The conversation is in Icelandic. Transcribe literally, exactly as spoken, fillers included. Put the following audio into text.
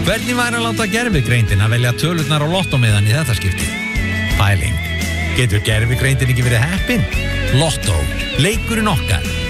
Hvernig væri að láta gervigreindin að velja tölurnar á lottómiðan í þetta skipti? Pæling. Getur gervigreindin ekki verið heppin? Lottó. Leikurinn okkar.